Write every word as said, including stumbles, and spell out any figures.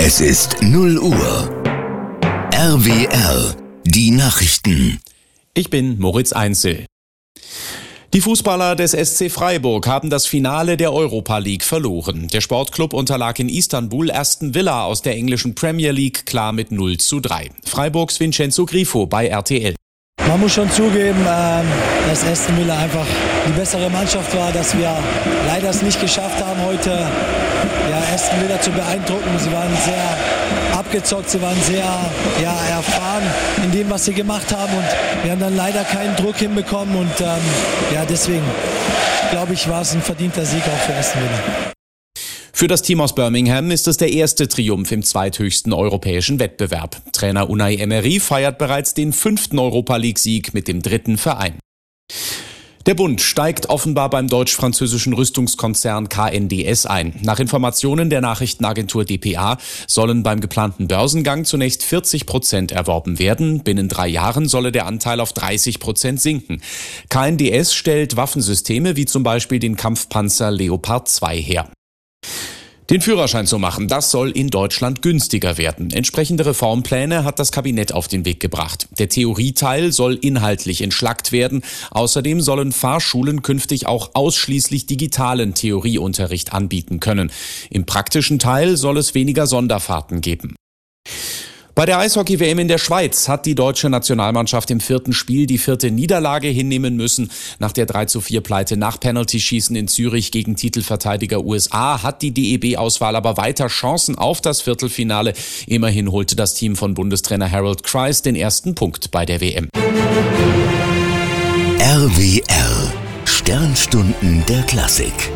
Es ist null Uhr. R W R, die Nachrichten. Ich bin Moritz Einzel. Die Fußballer des S C Freiburg haben das Finale der Europa League verloren. Der Sportclub unterlag in Istanbul Aston Villa aus der englischen Premier League klar mit null zu drei. Freiburgs Vincenzo Grifo bei R T L. Man muss schon zugeben, dass Aston Villa einfach die bessere Mannschaft war, dass wir leider es nicht geschafft haben, heute ja, Aston Villa zu beeindrucken. Sie waren sehr abgezockt, sie waren sehr ja, erfahren in dem, was sie gemacht haben, und wir haben dann leider keinen Druck hinbekommen, und ähm, ja, deswegen glaube ich, war es ein verdienter Sieg auch für Aston Villa. Für das Team aus Birmingham ist es der erste Triumph im zweithöchsten europäischen Wettbewerb. Trainer Unai Emery feiert bereits den fünften Europa-League-Sieg mit dem dritten Verein. Der Bund steigt offenbar beim deutsch-französischen Rüstungskonzern K N D S ein. Nach Informationen der Nachrichtenagentur D P A sollen beim geplanten Börsengang zunächst vierzig Prozent erworben werden. Binnen drei Jahren solle der Anteil auf dreißig Prozent sinken. K N D S stellt Waffensysteme wie zum Beispiel den Kampfpanzer Leopard zwei her. Den Führerschein zu machen, das soll in Deutschland günstiger werden. Entsprechende Reformpläne hat das Kabinett auf den Weg gebracht. Der Theorieteil soll inhaltlich entschlackt werden. Außerdem sollen Fahrschulen künftig auch ausschließlich digitalen Theorieunterricht anbieten können. Im praktischen Teil soll es weniger Sonderfahrten geben. Bei der Eishockey-W M in der Schweiz hat die deutsche Nationalmannschaft im vierten Spiel die vierte Niederlage hinnehmen müssen. Nach der drei zu vier Pleite nach Penaltyschießen in Zürich gegen Titelverteidiger U S A hat die D E B-Auswahl aber weiter Chancen auf das Viertelfinale. Immerhin holte das Team von Bundestrainer Harold Kreis den ersten Punkt bei der W M. R W R, Sternstunden der Klassik.